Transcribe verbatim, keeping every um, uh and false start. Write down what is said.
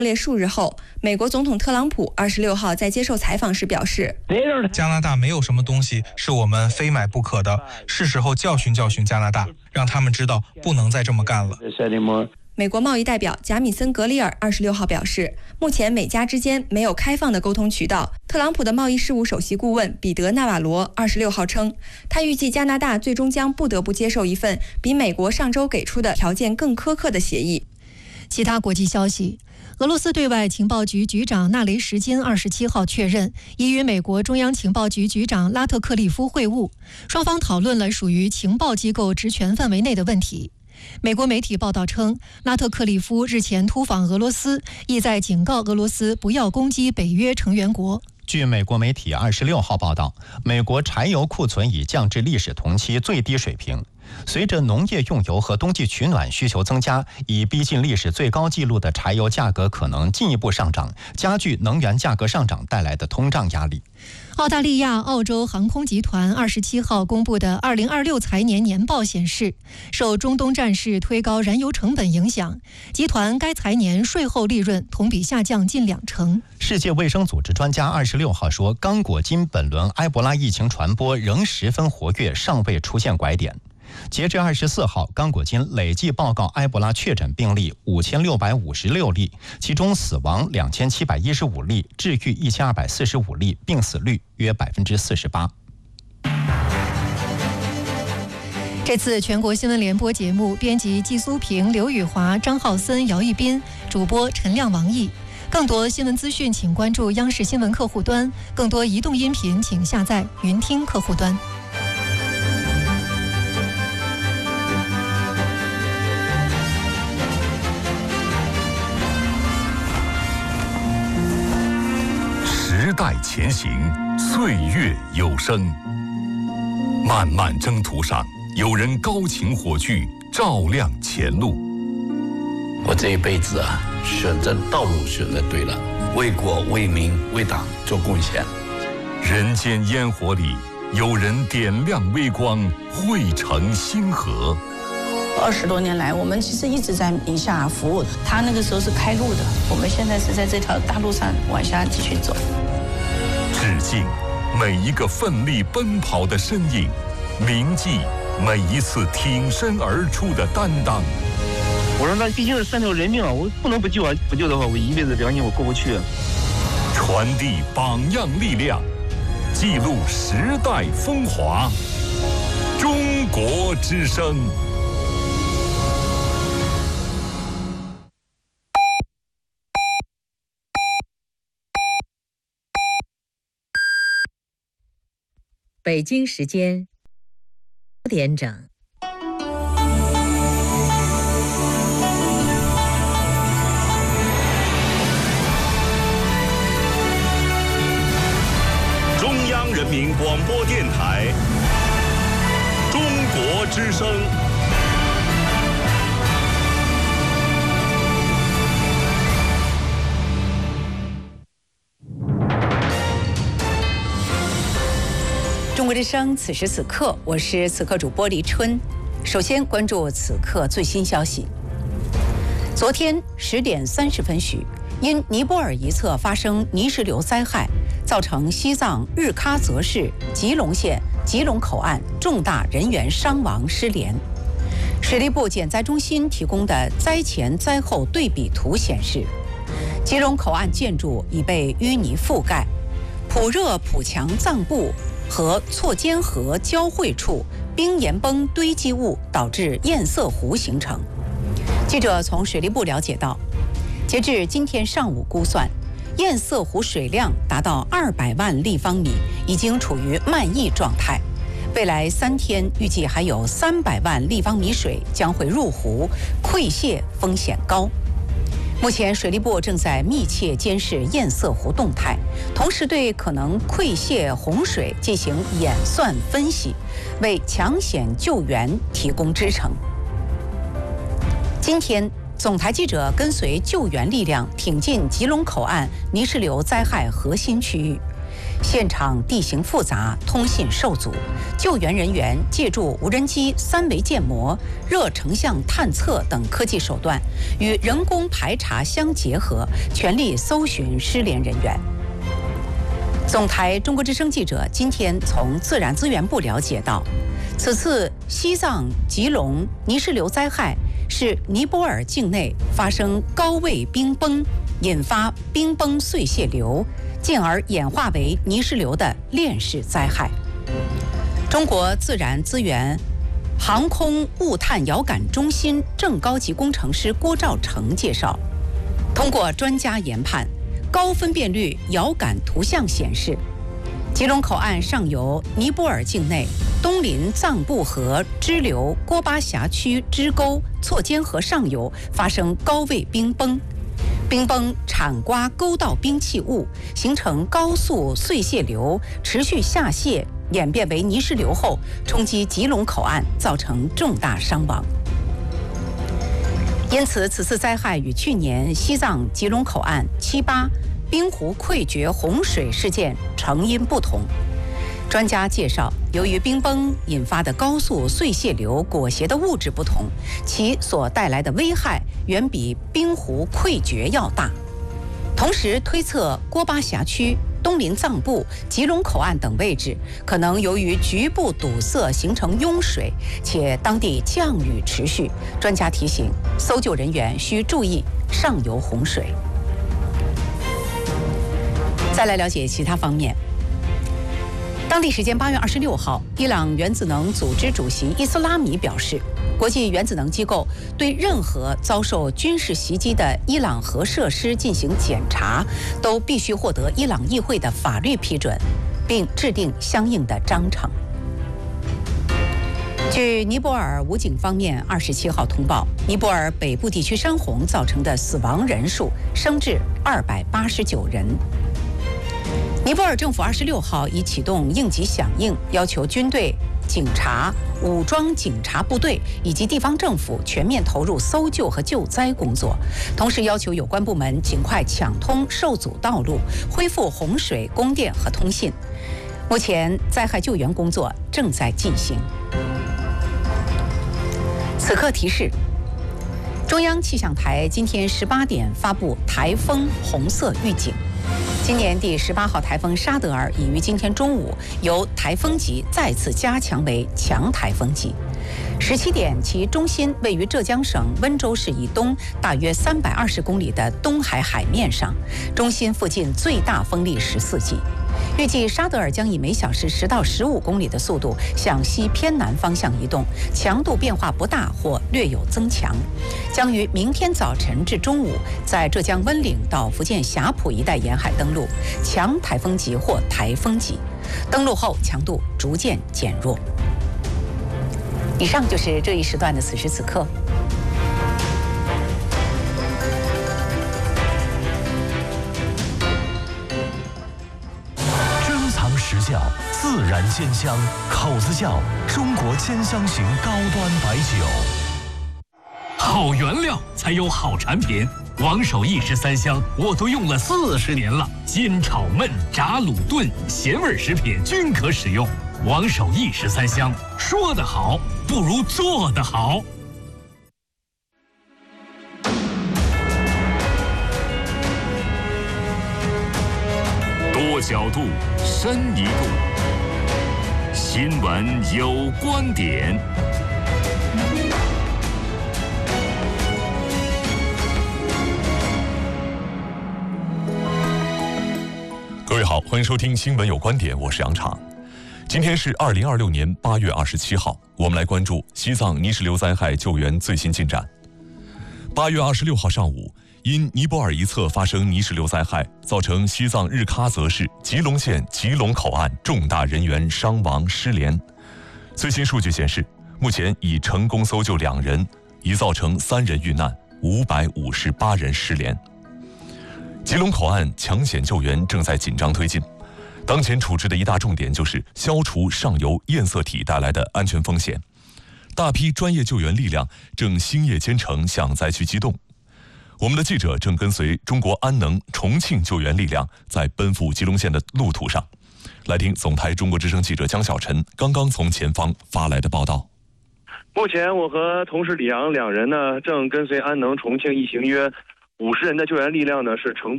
烈数日后，美国总统特朗普二十六号在接受采访时表示， 加拿大没有什么东西是我们非买不可的，是时候教训教训加拿大，让他们知道不能再这么干了。 美国贸易代表贾米森·格里尔二十六号表示，目前美加之间没有开放的沟通渠道。特朗普的贸易事务首席顾问彼得·纳瓦罗二十六号称，他预计加拿大最终将不得不接受一份比美国上周给出的条件更苛刻的协议。 其他国际消息，俄罗斯对外情报局局长纳雷什金二十七号确认，已与美国中央情报局局长拉特克利夫会晤，双方讨论了属于情报机构职权范围内的问题。美国媒体报道称，拉特克利夫日前突访俄罗斯，意在警告俄罗斯不要攻击北约成员国。 据美国媒体二十六号报道，美国柴油库存已降至历史同期最低水平。随着农业用油和冬季取暖需求增加，已逼近历史最高纪录的柴油价格可能进一步上涨，加剧能源价格上涨带来的通胀压力。 澳大利亚澳洲航空集团二十七号公布的二零二六财年年报显示，受中东战事推高燃油成本影响，集团该财年税后利润同比下降近两成。 世界卫生组织专家二十六号说，刚果金本轮埃博拉疫情传播仍十分活跃，尚未出现拐点。截至二十四号，刚果金累计报告埃博拉确诊病例五千六百五十六例，其中死亡两千七百一十五例，治愈一千二百四十五例，病死率约百分之四十八。 这次全国新闻联播节目，编辑季苏平、刘宇华、张浩森、姚一斌，主播陈亮、王毅。更多新闻资讯，请关注央视新闻客户端；更多移动音频，请下载云听客户端。 时代前行，岁月有声。漫漫征途上，有人高擎火炬，照亮前路。 我这一辈子啊，选择道路选择对了，为国为民为党做贡献。 人间烟火里，有人点亮微光，汇成星河。 二十多年来，我们其实一直在宁夏服务。他那个时候是开路的，我们现在是在这条大路上往下继续走。 致敬每一个奋力奔跑的身影，铭记每一次挺身而出的担当。 我说那毕竟是三条人命啊，我不能不救啊！不救的话，我一辈子良心我过不去。 传递榜样力量，记录时代风华。中国之声。 北京时间九点整。 中央人民广播电台，中国之声。 中国之声，此时此刻，我是此刻主播李春。首先关注此刻最新消息。昨天十点三十分许，因尼泊尔一侧发生泥石流灾害，造成西藏日喀则市吉隆县吉隆口岸重大人员伤亡失联。水利部减灾中心提供的灾前灾后对比图显示，吉隆口岸建筑已被淤泥覆盖，普热普强藏布和错间河交汇处冰岩崩堆积物导致堰塞湖形成。记者从水利部了解到，截至今天上午估算，堰塞湖水量达到二百万立方米，已经处于漫溢状态。未来三天预计还有三百万立方米水将会入湖，溃泄风险高。目前，水利部正在密切监视堰塞湖动态，同时对可能溃泄洪水进行演算分析，为抢险救援提供支撑。今天，总台记者跟随救援力量挺进吉隆口岸泥石流灾害核心区域， 现场地形复杂，通信受阻，救援人员借助无人机、三维建模、热成像探测等科技手段，与人工排查相结合，全力搜寻失联人员。总台中国之声记者今天从自然资源部了解到，此次西藏吉隆泥石流灾害是尼泊尔境内发生高位冰崩，引发冰崩碎屑流，进而演化为泥石流的链式灾害。中国自然资源航空物探遥感中心正高级工程师郭兆成介绍，通过专家研判，高分辨率遥感图像显示，吉隆口岸上游尼泊尔境内东临藏布河支流郭巴峡区支沟错尖河上游发生高位冰崩，冰崩铲刮沟道冰气物，形成高速碎屑流，持续下泄，演变为泥石流后冲击吉隆口岸，造成重大伤亡。因此，此次灾害与去年西藏吉隆口岸七八冰湖溃决洪水事件成因不同。专家介绍，由于冰崩引发的高速碎屑流裹挟的物质不同，其所带来的危害远比冰湖溃决要大。同时推测，郭巴峡区、东临藏布、吉隆口岸等位置可能由于局部堵塞形成拥水，且当地降雨持续。专家提醒，搜救人员需注意上游洪水。再来了解其他方面。当地时间八月二十六号，伊朗原子能组织主席伊斯拉米表示，国际原子能机构对任何遭受军事袭击的伊朗核设施进行检查，都必须获得伊朗议会的法律批准，并制定相应的章程。据尼泊尔武警方面二十七号通报，尼泊尔北部地区山洪造成的死亡人数升至二百八十九人。尼泊尔政府二十六号已启动应急响应，要求军队、警察、武装警察部队以及地方政府全面投入搜救和救灾工作，同时要求有关部门尽快抢通受阻道路，恢复洪水、供电和通信。目前，灾害救援工作正在进行。此刻提示：中央气象台今天十八点发布台风红色预警。今年第十八号台风沙德尔已于今天中午由台风级再次加强为强台风级。十七点，其中心位于浙江省温州市以东大约三百二十公里的东海海面上，中心附近最大风力十四级。预计沙德尔将以每小时十到十五公里的速度向西偏南方向移动，强度变化不大或略有增强，将于明天早晨至中午在浙江温岭到福建霞浦一带沿海登陆，强台风级或台风级。登陆后强度逐渐减弱。以上就是这一时段的此时此刻。 时效，自然鲜香，口子窖中国鲜香型高端白酒。好原料才有好产品，王守义十三香我都用了四十年了，煎炒焖炸卤炖咸味食品均可使用。王守义十三香，说得好不如做得好。 多角度，深一度。新闻有观点。各位好，欢迎收听《新闻有观点》，我是杨畅。今天是二零二六年八月二十七号，我们来关注西藏泥石流灾害救援最新进展。八月二十六号上午，因尼泊尔一侧发生泥石流灾害，造成西藏日喀则市吉隆县吉隆口岸重大人员伤亡失联。最新数据显示，目前已成功搜救两人，已造成三人遇难，五百五十八人失联。吉隆口岸抢险救援正在紧张推进，当前处置的一大重点就是消除上游堰塞体带来的安全风险。大批专业救援力量正星夜兼程向灾区机动。 我们的记者正跟随中国安能重庆救援力量在奔赴吉隆县的路途上，来听总台中国之声记者江小晨刚刚从前方发来的报道。 目前我和同事李阳两人呢，正跟随安能重庆一行约五十人的救援力量呢，是乘坐